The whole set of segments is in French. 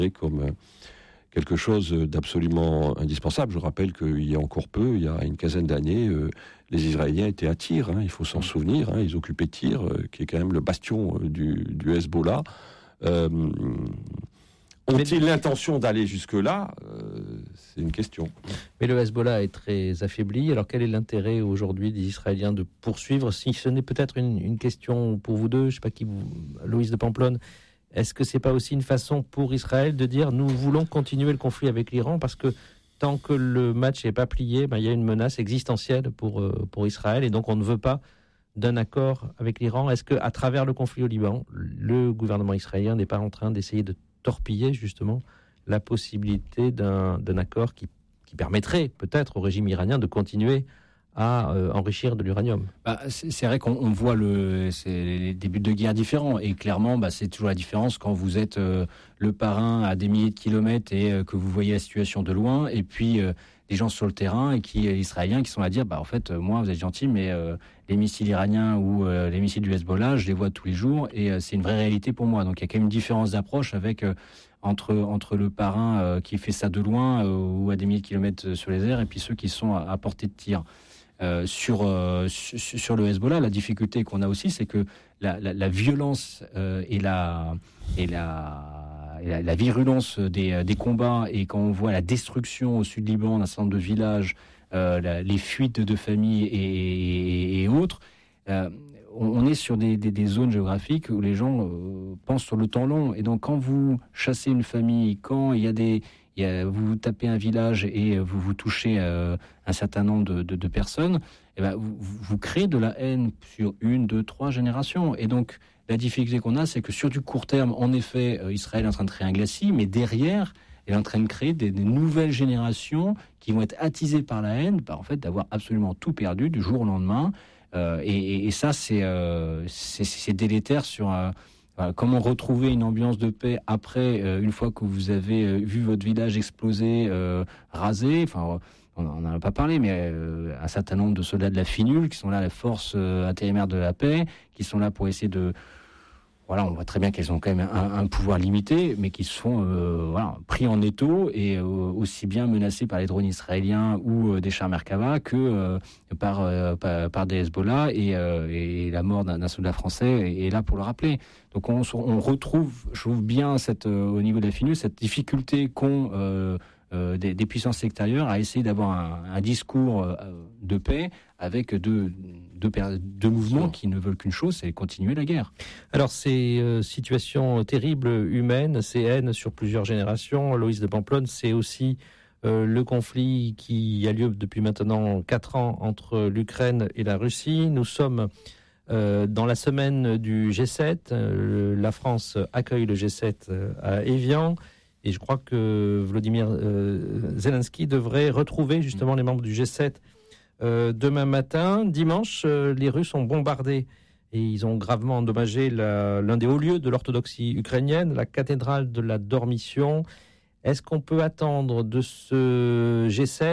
comme quelque chose d'absolument indispensable. Je rappelle qu'il y a encore peu, il y a une quinzaine d'années, les Israéliens étaient à Tyr, il faut s'en souvenir, ils occupaient Tyr, qui est quand même le bastion du Hezbollah. Ont-ils l'intention d'aller jusque-là ? C'est une question. Mais le Hezbollah est très affaibli. Alors quel est l'intérêt aujourd'hui des Israéliens de poursuivre ? Si ce n'est peut-être une question pour vous deux, je ne sais pas qui vous... Loïs de Pamplonne, est-ce que ce n'est pas aussi une façon pour Israël de dire nous voulons continuer le conflit avec l'Iran parce que tant que le match n'est pas plié, il y a une menace existentielle pour Israël et donc on ne veut pas d'un accord avec l'Iran. Est-ce qu'à travers le conflit au Liban, le gouvernement israélien n'est pas en train d'essayer de torpiller justement la possibilité d'un accord qui permettrait peut-être au régime iranien de continuer à enrichir de l'uranium? C'est vrai qu'on voit les débuts de guerre différents et clairement c'est toujours la différence quand vous êtes le parrain à des milliers de kilomètres et que vous voyez la situation de loin et puis des gens sur le terrain et israéliens qui sont à dire en fait moi vous êtes gentil mais les missiles iraniens ou les missiles du Hezbollah je les vois tous les jours et c'est une vraie réalité pour moi. Donc il y a quand même une différence d'approche avec entre le parrain qui fait ça de loin ou à des milliers de kilomètres sur les airs et puis ceux qui sont à portée de tir. Sur le Hezbollah, la difficulté qu'on a aussi, c'est que la violence et la virulence des combats, et quand on voit la destruction au sud Liban d'un certain nombre de villages, les fuites de familles et autres, on est sur des zones géographiques où les gens pensent sur le temps long. Et donc, quand vous chassez une famille, quand vous tapez un village et vous touchez un certain nombre de personnes, vous créez de la haine sur 1, 2, 3 générations. Et donc, la difficulté qu'on a, c'est que sur du court terme, en effet, Israël est en train de créer un glacis, mais derrière, elle est en train de créer des nouvelles générations qui vont être attisées par la haine, en fait, d'avoir absolument tout perdu du jour au lendemain. Et ça, c'est délétère sur... comment retrouver une ambiance de paix après, une fois que vous avez vu votre village exploser, rasé. Enfin, on n'en a pas parlé, mais un certain nombre de soldats de la FINUL qui sont là, la force intérimaire de la paix, qui sont là pour essayer de... Voilà, on voit très bien qu'elles ont quand même un pouvoir limité, mais qui sont pris en étau et aussi bien menacés par les drones israéliens ou des chars Merkava que par des Hezbollah et la mort d'un soldat français est là pour le rappeler. Donc on retrouve, je trouve bien au niveau de la FINU, cette difficulté qu'ont des puissances extérieures à essayer d'avoir un discours de paix avec deux mouvements qui ne veulent qu'une chose, c'est continuer la guerre. Alors ces situations terribles humaines, ces haines sur plusieurs générations, Loïs de Pamplonne, c'est aussi le conflit qui a lieu depuis maintenant 4 ans entre l'Ukraine et la Russie. Nous sommes dans la semaine du G7. La France accueille le G7 à Évian. Et je crois que Volodymyr Zelensky devrait retrouver justement les membres du G7 demain matin. Dimanche, les Russes ont bombardé et ils ont gravement endommagé l'un des hauts lieux de l'orthodoxie ukrainienne, la cathédrale de la Dormition. Est-ce qu'on peut attendre de ce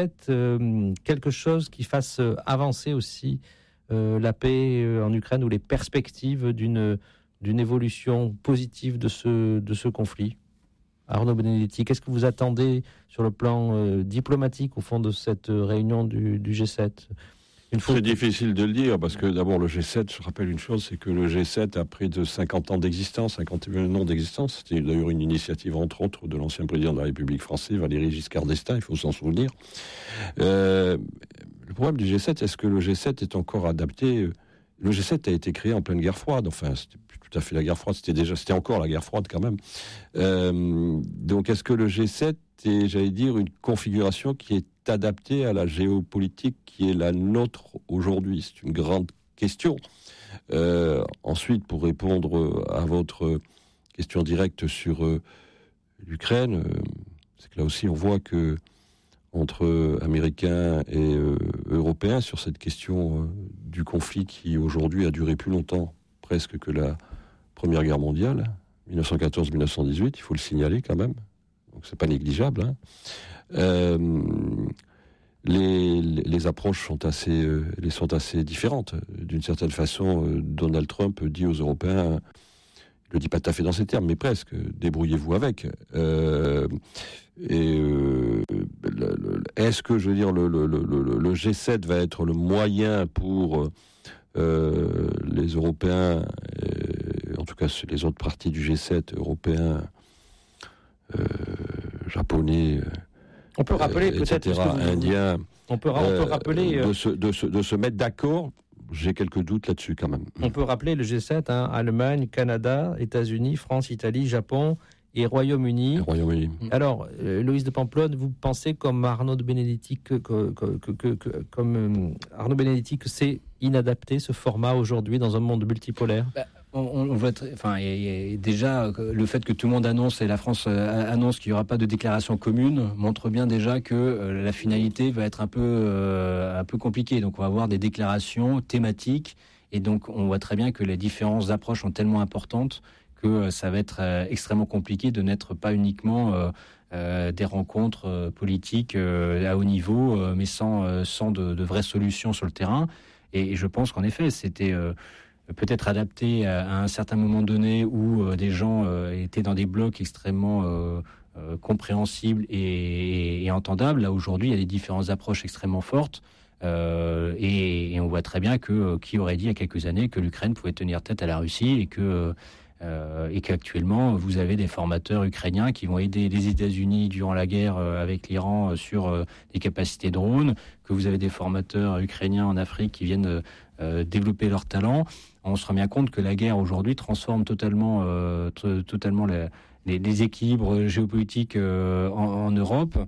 G7 quelque chose qui fasse avancer aussi la paix en Ukraine ou les perspectives d'une évolution positive de ce conflit ? Arnaud Benedetti, qu'est-ce que vous attendez sur le plan diplomatique au fond de cette réunion du G7 ? C'est difficile de le dire, parce que d'abord le G7, je rappelle une chose, c'est que le G7 a près de 50 ans d'existence, 51 ans d'existence. C'était d'ailleurs une initiative entre autres de l'ancien président de la République française, Valéry Giscard d'Estaing, il faut s'en souvenir. Le problème du G7, est-ce que le G7 est encore adapté ? Le G7 a été créé en pleine guerre froide, enfin c'était plus tout à fait la guerre froide, c'était encore la guerre froide quand même. Donc est-ce que le G7 est, j'allais dire, une configuration qui est adaptée à la géopolitique qui est la nôtre aujourd'hui ? C'est une grande question. Ensuite, pour répondre à votre question directe sur l'Ukraine, c'est que là aussi on voit que entre Américains et Européens sur cette question du conflit qui aujourd'hui a duré plus longtemps presque que la Première Guerre mondiale, 1914-1918, il faut le signaler quand même, donc c'est pas négligeable. Les approches sont assez différentes. D'une certaine façon, Donald Trump dit aux Européens je le dis pas tout à fait dans ces termes, mais presque, débrouillez-vous avec. Est-ce que, je veux dire, le G7 va être le moyen pour les Européens, en tout cas les autres parties du G7, Européens, Japonais, on peut rappeler peut-être Indiens, on peut rappeler de se mettre d'accord. J'ai quelques doutes là-dessus quand même. On peut rappeler le G7, Allemagne, Canada, États-Unis, France, Italie, Japon et Royaume-Uni. Alors, Loïs de Pamplonne, vous pensez comme Arnaud de Benedetti que c'est inadapté ce format aujourd'hui dans un monde multipolaire? On voit déjà le fait que tout le monde annonce et la France annonce qu'il n'y aura pas de déclaration commune montre bien déjà que la finalité va être un peu compliquée. Donc on va avoir des déclarations thématiques et donc on voit très bien que les différences d'approche sont tellement importantes que ça va être extrêmement compliqué de n'être pas uniquement des rencontres politiques à haut niveau, mais sans de vraies solutions sur le terrain. Et je pense qu'en effet, c'était peut-être adapté à un certain moment donné où des gens étaient dans des blocs extrêmement compréhensibles et entendables. Là, aujourd'hui, il y a des différentes approches extrêmement fortes. Et on voit très bien que qui aurait dit il y a quelques années que l'Ukraine pouvait tenir tête à la Russie et qu'actuellement vous avez des formateurs ukrainiens qui vont aider les États-Unis durant la guerre avec l'Iran sur des capacités drones, que vous avez des formateurs ukrainiens en Afrique qui viennent développer leurs talents. On se rend bien compte que la guerre aujourd'hui transforme totalement les équilibres géopolitiques en Europe.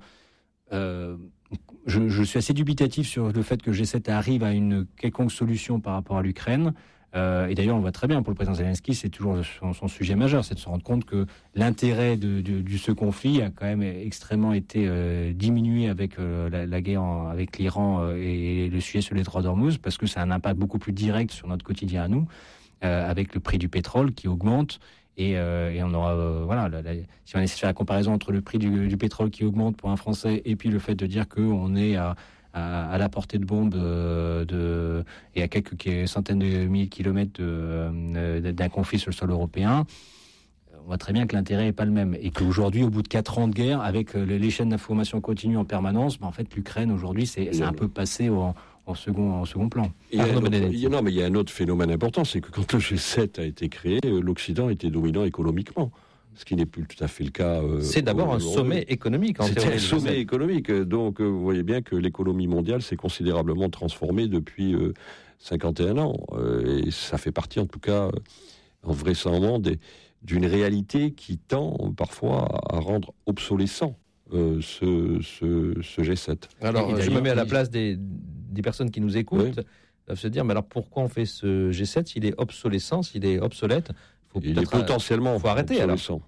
Je suis assez dubitatif sur le fait que G7 arrive à une quelconque solution par rapport à l'Ukraine. Et d'ailleurs, on voit très bien pour le président Zelensky, c'est toujours son sujet majeur, c'est de se rendre compte que l'intérêt de ce conflit a quand même extrêmement été diminué avec la guerre avec l'Iran et le sujet sur les détroit d'Ormuz, parce que ça a un impact beaucoup plus direct sur notre quotidien à nous, avec le prix du pétrole qui augmente. Et on aura, si on essaie de faire la comparaison entre le prix du pétrole qui augmente pour un Français et puis le fait de dire qu'on est à la portée de bombe et à quelques centaines de milliers de kilomètres d'un conflit sur le sol européen, on voit très bien que l'intérêt n'est pas le même. Et qu'aujourd'hui, au bout de 4 ans de guerre, avec les chaînes d'information continues en permanence, en fait, l'Ukraine, aujourd'hui, c'est un peu passé en second plan. Il y a un autre phénomène important, c'est que quand le G7 a été créé, l'Occident était dominant économiquement. Ce qui n'est plus tout à fait le cas. C'est d'abord un sommet économique. C'est un sommet économique. Donc, vous voyez bien que l'économie mondiale s'est considérablement transformée depuis 51 ans. Et ça fait partie, en tout cas, en vraisemblablement, d'une réalité qui tend parfois à rendre obsolescent ce G7. Alors, je me mets à la place des personnes qui nous écoutent. Oui. Doivent se dire, mais alors pourquoi on fait ce G7 s'il est obsolescent, s'il est obsolète? Il est potentiellement arrêter obsolescent.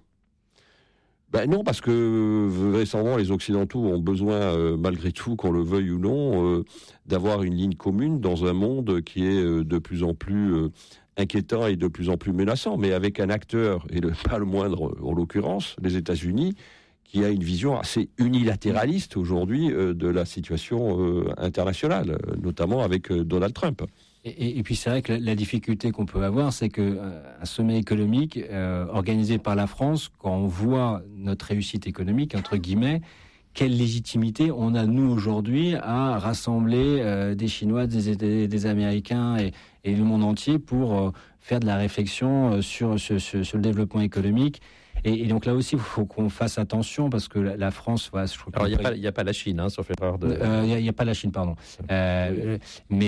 Non, parce que vraisemblablement les Occidentaux ont besoin, malgré tout, qu'on le veuille ou non, d'avoir une ligne commune dans un monde qui est de plus en plus inquiétant et de plus en plus menaçant, mais avec un acteur, et pas le moindre en l'occurrence, les États-Unis, qui a une vision assez unilatéraliste aujourd'hui de la situation internationale, notamment avec Donald Trump. Et puis c'est vrai que la difficulté qu'on peut avoir, c'est que un sommet économique organisé par la France, quand on voit notre réussite économique, entre guillemets, quelle légitimité on a, nous, aujourd'hui, à rassembler des Chinois, des Américains et le monde entier pour faire de la réflexion sur le développement économique. Et donc là aussi, il faut qu'on fasse attention parce que la France... Alors, il n'y a pas la Chine, sauf erreur de... Il n'y a pas la Chine, pardon. Mais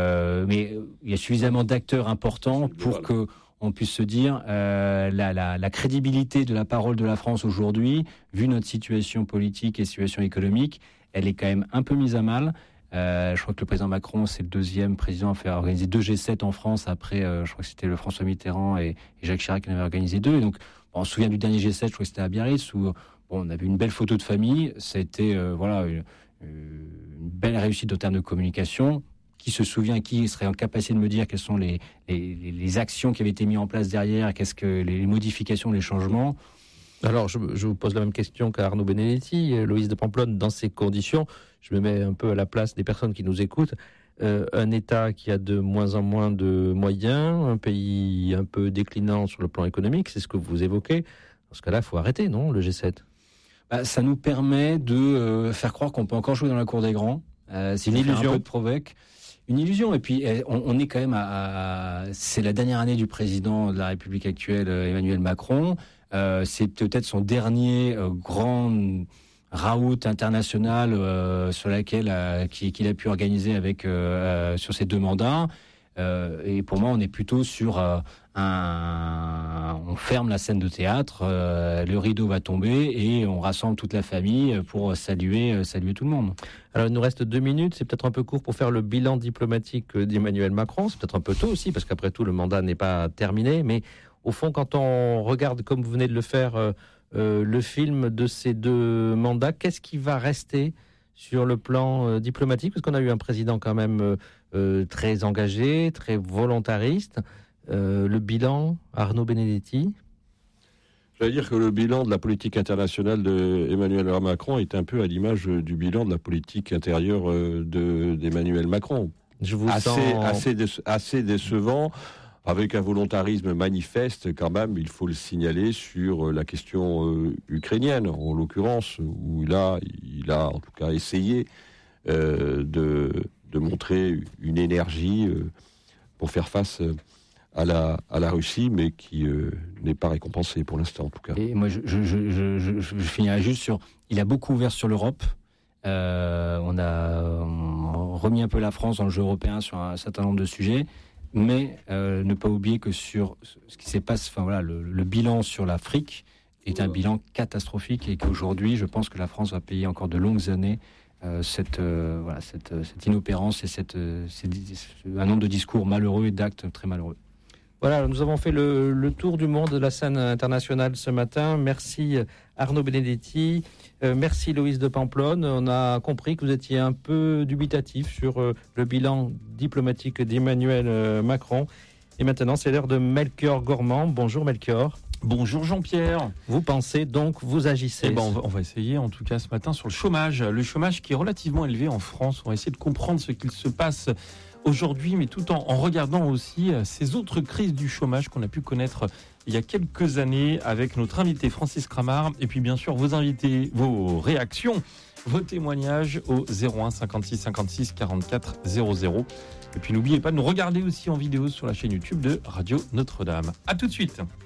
il y a suffisamment d'acteurs importants pour qu'on puisse se dire la crédibilité de la parole de la France aujourd'hui, vu notre situation politique et situation économique, elle est quand même un peu mise à mal. Je crois que le président Macron, c'est le deuxième président à faire organiser 2 G7 en France. Après, je crois que c'était le François Mitterrand et Jacques Chirac qui en avaient organisé 2. Et donc, on se souvient du dernier G7, je crois que c'était à Biarritz, où on avait une belle photo de famille. Ça a été une belle réussite en termes de communication. Qui se souvient, qui serait en capacité de me dire quelles sont les actions qui avaient été mises en place derrière, qu'est-ce que les modifications, les changements? Alors, je vous pose la même question qu'à Arnaud Benedetti, Loïs de Pamplonne. Dans ces conditions, je me mets un peu à la place des personnes qui nous écoutent. un État qui a de moins en moins de moyens, un pays un peu déclinant sur le plan économique, c'est ce que vous évoquez. Dans ce cas-là, il faut arrêter, non, le G7 ? Ça nous permet de faire croire qu'on peut encore jouer dans la cour des grands. C'est une illusion. Un peu de provoque. Une illusion. Et puis, on est quand même c'est la dernière année du président de la République actuelle, Emmanuel Macron. C'est peut-être son dernier grand raout international sur laquelle qu'il a pu organiser sur ses 2 mandats. Et pour moi, on est plutôt sur on ferme la scène de théâtre, le rideau va tomber et on rassemble toute la famille pour saluer tout le monde. Alors, il nous reste 2 minutes. C'est peut-être un peu court pour faire le bilan diplomatique d'Emmanuel Macron. C'est peut-être un peu tôt aussi, parce qu'après tout, le mandat n'est pas terminé. Mais au fond, quand on regarde, comme vous venez de le faire, le film de ces 2 mandats, qu'est-ce qui va rester sur le plan diplomatique ? Parce qu'on a eu un président quand même très engagé, très volontariste. Le bilan, Arnaud Benedetti ? J'allais dire que le bilan de la politique internationale d'Emmanuel Macron est un peu à l'image du bilan de la politique intérieure d'Emmanuel Macron. Je vous assez décevant, avec un volontarisme manifeste quand même, il faut le signaler, sur la question ukrainienne, en l'occurrence, où il a en tout cas essayé de montrer une énergie pour faire face à la Russie, mais qui n'est pas récompensée pour l'instant, en tout cas. Et moi, je finirai juste sur... Il a beaucoup ouvert sur l'Europe. On a remis un peu la France dans le jeu européen sur un certain nombre de sujets, mais ne pas oublier que sur ce qui se passe, le bilan sur l'Afrique est un bilan catastrophique et qu'aujourd'hui, je pense que la France va payer encore de longues années cette inopérance et un nombre de discours malheureux et d'actes très malheureux. Voilà, nous avons fait le tour du monde de la scène internationale ce matin. Merci Arnaud Benedetti, merci Loïs de Pamplonne. On a compris que vous étiez un peu dubitatif sur le bilan diplomatique d'Emmanuel Macron. Et maintenant, c'est l'heure de Melchior Gormand. Bonjour Melchior. Bonjour Jean-Pierre. Vous pensez donc, vous agissez. On va essayer en tout cas ce matin sur le chômage. Le chômage qui est relativement élevé en France. On va essayer de comprendre ce qu'il se passe aujourd'hui, mais tout en regardant aussi ces autres crises du chômage qu'on a pu connaître il y a quelques années avec notre invité Francis Cramard. Et puis bien sûr vos invités, vos réactions, vos témoignages au 01 56 56 44 00. Et puis n'oubliez pas de nous regarder aussi en vidéo sur la chaîne YouTube de Radio Notre-Dame. À tout de suite.